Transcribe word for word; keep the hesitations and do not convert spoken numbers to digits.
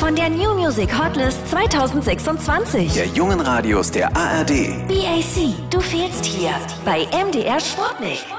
von der New Music Hotlist zwanzig sechsundzwanzig. Der jungen Radios der A R D. B A C, du fehlst hier bei M D R Sputnik.